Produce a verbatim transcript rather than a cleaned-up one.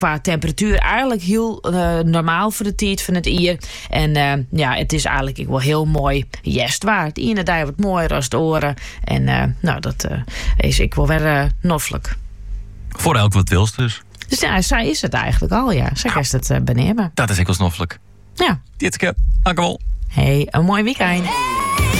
qua temperatuur eigenlijk heel uh, normaal voor de tijd van het jaar. En uh, ja, het is eigenlijk ook wel heel mooi jestwaar. Het ene dag wat mooier als de oren. En uh, nou, dat uh, is ik wel weer uh, noffelijk. Voor elk wat wils dus. Dus ja, zij is het eigenlijk al, ja. Zij is het uh, benemen. Dat is ik wel snoffelijk. Ja. Dit keer, dank u wel. Hey, een mooi weekend.